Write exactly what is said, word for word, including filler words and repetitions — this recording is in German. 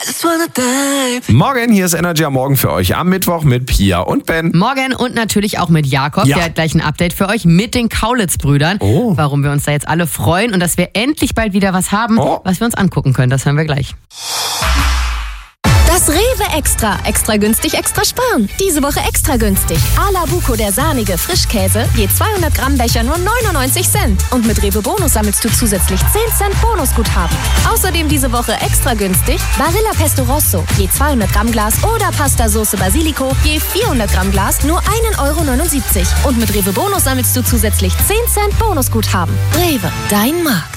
Morgen, hier ist Energy am Morgen für euch am Mittwoch mit Pia und Ben. Morgen und natürlich auch mit Jakob. Ja. Der hat gleich ein Update für euch mit den Kaulitz-Brüdern. Oh. Warum wir uns da jetzt alle freuen und dass wir endlich bald wieder was haben, Oh. was wir uns angucken können. Das hören wir gleich. Das Rewe Extra. Extra günstig, extra sparen. Diese Woche extra günstig. A la Buco, der sahnige Frischkäse. Je zweihundert Gramm Becher nur neunundneunzig Cent. Und mit Rewe Bonus sammelst du zusätzlich zehn Cent Bonusguthaben. Außerdem diese Woche extra günstig. Barilla Pesto Rosso. Je zweihundert Gramm Glas oder Pasta Soße Basilico. Je vierhundert Gramm Glas nur ein Euro neunundsiebzig. Und mit Rewe Bonus sammelst du zusätzlich zehn Cent Bonusguthaben. Rewe, dein Markt.